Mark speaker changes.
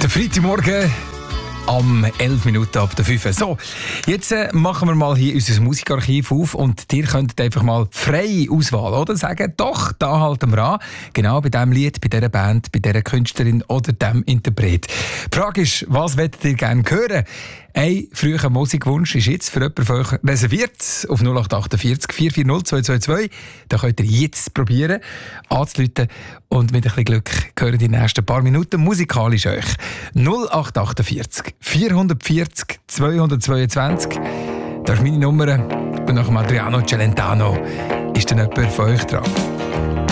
Speaker 1: Der Freitagmorgen am 11 Minuten ab der 5. So, jetzt machen wir mal hier unser Musikarchiv auf und ihr könntet einfach mal freie Auswahl, oder? Sagen, doch, da halten wir an. Genau bei diesem Lied, bei dieser Band, bei dieser Künstlerin oder dem Interpret. Die Frage ist, was wollt ihr gerne hören? Ein früher Musikwunsch ist jetzt für jemanden von euch reserviert auf 0848 440 222. Da könnt ihr jetzt probieren anzurufen und mit ein bisschen Glück hören die nächsten paar Minuten musikalisch euch. 0848 440 222. Das ist meine Nummer und nach Adriano Celentano ist dann jemand von euch dran.